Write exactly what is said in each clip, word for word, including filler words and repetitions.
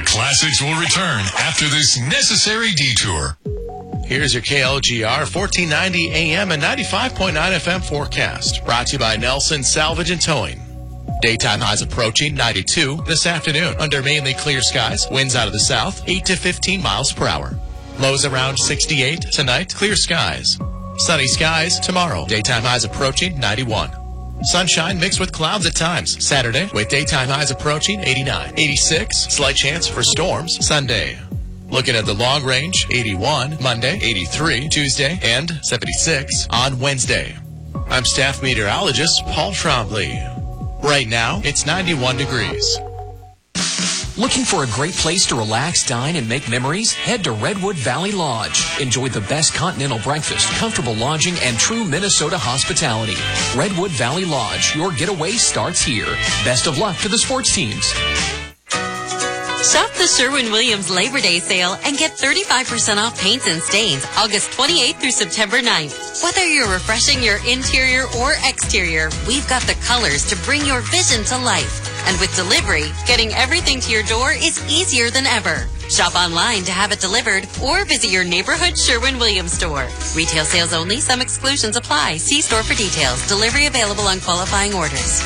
Classics will return after this necessary detour. Here's your K L G R fourteen ninety A M and ninety-five point nine F M forecast. Brought to you by Nelson Salvage and Towing. Daytime highs approaching ninety-two this afternoon under mainly clear skies. Winds out of the south, eight to fifteen miles per hour. Lows around sixty-eight tonight, clear skies. Sunny skies tomorrow. Daytime highs approaching ninety-one. Sunshine mixed with clouds at times. Saturday with daytime highs approaching eighty-nine. eighty-six, slight chance for storms Sunday. Looking at the long range, eighty-one Monday, eighty-three Tuesday, and seventy-six on Wednesday. I'm staff meteorologist Paul Trombley. Right now, it's ninety-one degrees. Looking for a great place to relax, dine, and make memories? Head to Redwood Valley Lodge. Enjoy the best continental breakfast, comfortable lodging, and true Minnesota hospitality. Redwood Valley Lodge. Your getaway starts here. Best of luck to the sports teams. Shop the Sherwin-Williams Labor Day sale and get thirty-five percent off paints and stains August twenty-eighth through September ninth. Whether you're refreshing your interior or exterior, we've got the colors to bring your vision to life. And with delivery, getting everything to your door is easier than ever. Shop online to have it delivered or visit your neighborhood Sherwin-Williams store. Retail sales only. Some exclusions apply. See store for details. Delivery available on qualifying orders.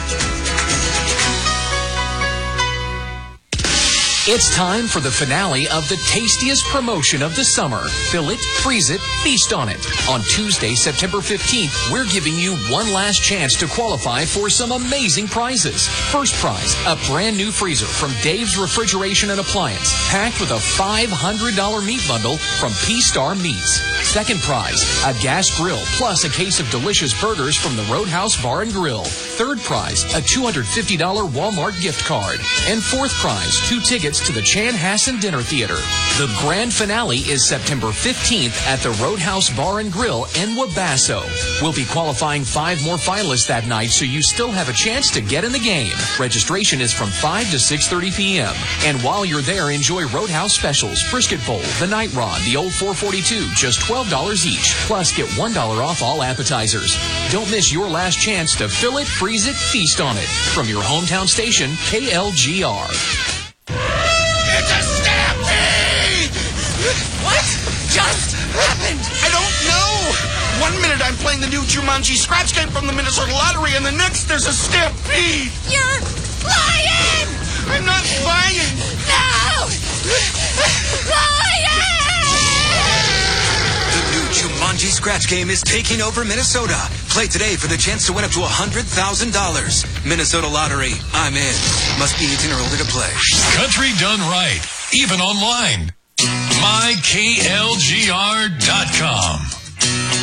It's time for the finale of the tastiest promotion of the summer. Fill it, freeze it, feast on it. On Tuesday, September fifteenth, we're giving you one last chance to qualify for some amazing prizes. First prize, a brand new freezer from Dave's Refrigeration and Appliance, packed with a five hundred dollars meat bundle from P-Star Meats. Second prize, a gas grill plus a case of delicious burgers from the Roadhouse Bar and Grill. Third prize, a two hundred fifty dollars Walmart gift card. And fourth prize, two tickets to the Chanhassen Dinner Theater. The grand finale is September fifteenth at the Roadhouse Bar and Grill in Wabasso. We'll be qualifying five more finalists that night, so you still have a chance to get in the game. Registration is from five to six thirty p.m. And while you're there, enjoy Roadhouse specials, brisket bowl, the night rod, the old four forty-two, just twelve dollars each. Plus, get one dollar off all appetizers. Don't miss your last chance to fill it, freeze it, feast on it. From your hometown station, K L G R. It's a stampede! What just happened? I don't know! One minute I'm playing the new Jumanji scratch game from the Minnesota Lottery, and the next there's a stampede! You're lying! I'm not lying! No! Lying! The new Jumanji scratch game is taking over Minnesota. Play today for the chance to win up to one hundred thousand dollars. Minnesota Lottery. I'm in. Must be eighteen or older to play. Country done right, even online. my K L G R dot com